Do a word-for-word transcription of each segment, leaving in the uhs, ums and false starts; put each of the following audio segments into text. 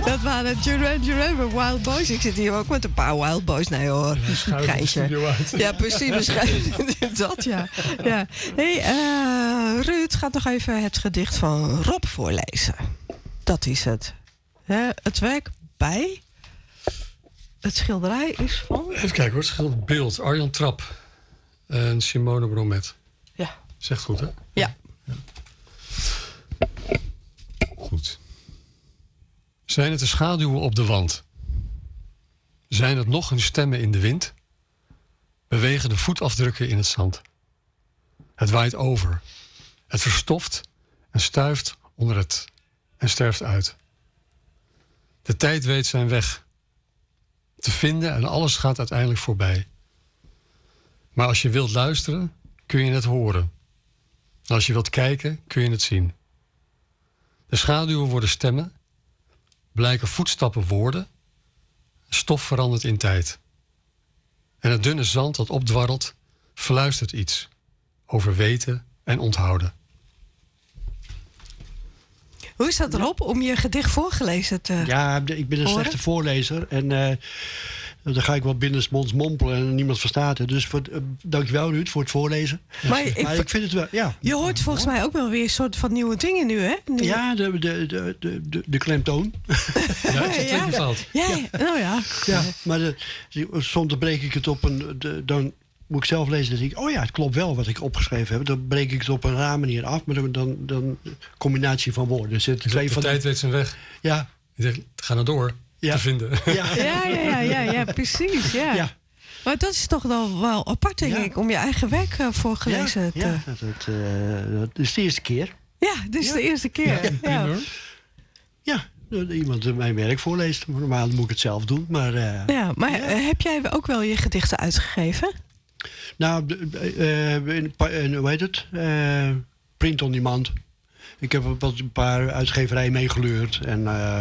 Dat waren Duran Duran met Wild Boys. Ik zit hier ook met een paar Wild Boys. Nee hoor, geintje. Ja, precies. Waarschijnlijk dat, ja. ja. Hey, uh, Ruud gaat nog even het gedicht van Rob voorlezen. Dat is het. Hè, het werk bij... Het schilderij is van... Even kijken hoor, het schilderbeeld. Arjan Trap en Simone Bromet. Ja. Zegt goed, hè? Ja. ja. Goed. Zijn het de schaduwen op de wand? Zijn het nog hun stemmen in de wind? Bewegen de voetafdrukken in het zand. Het waait over. Het verstoft en stuift onder het en sterft uit. De tijd weet zijn weg te vinden en alles gaat uiteindelijk voorbij. Maar als je wilt luisteren, kun je het horen. En als je wilt kijken, kun je het zien. De schaduwen worden stemmen, blijken voetstappen woorden, stof verandert in tijd. En het dunne zand dat opdwarrelt, verluistert iets over weten en onthouden. Hoe is dat erop om je gedicht voorgelezen te Ja, ik ben een horen? slechte voorlezer. En uh, dan ga ik wel binnensmonds mompelen en niemand verstaat het. Dus voor, uh, dankjewel Ruud voor het voorlezen. Maar, ik, maar ik vind het wel, ja. Je hoort volgens mij ook wel weer een soort van nieuwe dingen nu, hè? Nu. Ja, de, de, de, de, de klemtoon. Ja, ik zit ja. ja. Ja, ja, nou ja. Ja, maar de, soms dan breek ik het op een... De, dan moet ik zelf lezen en denk ik... oh ja, het klopt wel wat ik opgeschreven heb. Dan breek ik het op een raar manier af. Maar dan, dan, dan combinatie van woorden. Dus het twee de van tijd weet zijn weg. Ja. Ik denk, ga nou door Ja. te vinden. Ja, Ja, ja, ja, ja, ja, precies. Ja. ja. Maar dat is toch wel, wel apart, denk Ja. ik, om je eigen werk uh, voorgelezen ja, te... ja, dat, dat, uh, dat is de eerste keer. Ja, dit is Ja. de eerste keer. Ja, Prima, hoor. Ja, dat iemand mijn werk voorleest. Normaal moet ik het zelf doen, maar... Uh, ja, maar ja. uh, heb jij ook wel je gedichten uitgegeven? Nou, uh, in, in, hoe heet het? Uh, print on demand. Ik heb wat een paar uitgeverijen meegeleurd. En uh,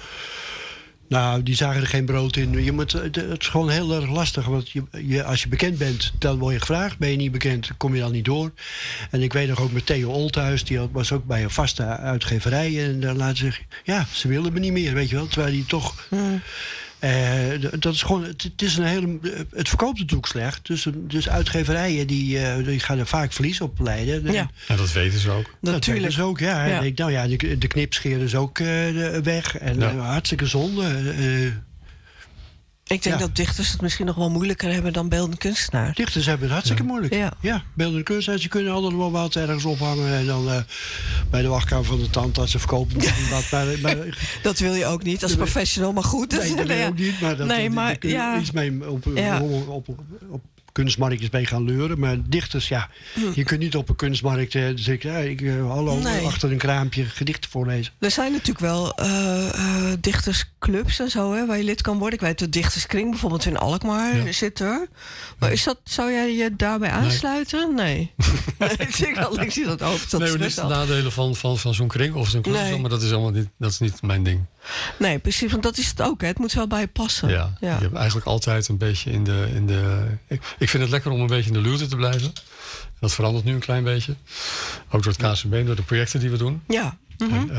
nou, die zagen er geen brood in. Je moet, het is gewoon heel erg lastig. Want je, je, als je bekend bent, dan word je gevraagd. Ben je niet bekend, kom je dan niet door. En ik weet nog ook met Theo Olthuis. Die was ook bij een vaste uitgeverij. En dan laten ze... Ja, ze wilden me niet meer, weet je wel. Terwijl die toch... Hmm. Uh, dat is gewoon, het, het is een hele, het verkoopt natuurlijk slecht. Dus, dus uitgeverijen die, uh, die gaan er vaak verlies op leiden. Ja. Ja, dat weten ze ook. Dat Natuurlijk. weten ze ook, ja. Ja. En ik, nou ja, de, de knipscheer is ook uh, weg. En Ja. uh, hartstikke zonde. Uh, Ik denk Ja. dat dichters het misschien nog wel moeilijker hebben dan beeldend kunstenaar. dichters hebben het hartstikke Ja. moeilijk. Ja. Ja, beeldende kunstenaars, je kunnen altijd wel wat ergens ophangen. En dan uh, bij de wachtkamer van de tandarts verkopen. wat. Maar, maar, Dat wil je ook niet als Nee, professional, maar goed. nee, dat wil ja. ik ook niet. Maar dat, Nee, dat- maar, daar kun je ja. iets mee op, Ja. op, op, op, op kunstmarktjes mee gaan leuren. Maar dichters, ja, je kunt niet op een kunstmarkt uh, zeggen... Ja, ik, uh, hallo, Nee. achter een kraampje gedichten voorlezen. Er zijn natuurlijk wel uh, uh, dichtersclubs en zo, hè, waar je lid kan worden. Ik weet de Dichterskring bijvoorbeeld in Alkmaar Ja. zit er. Maar is dat, zou jij je daarbij aansluiten? Nee. nee. ik, zie al, ik zie dat hoofd. Dat Nee, maar dit is de al. nadelen van, van, van zo'n kring of zo'n club. Nee. Maar dat is allemaal niet, dat is niet mijn ding. Nee, precies, want dat is het ook. Hè. Het moet wel bij je passen. Ja, Ja. je hebt eigenlijk altijd een beetje in de... In de ik, ik vind het lekker om een beetje in de luwte te blijven. Dat verandert nu een klein beetje. Ook door het K C B, door de projecten die we doen. Ja. Mhm. En,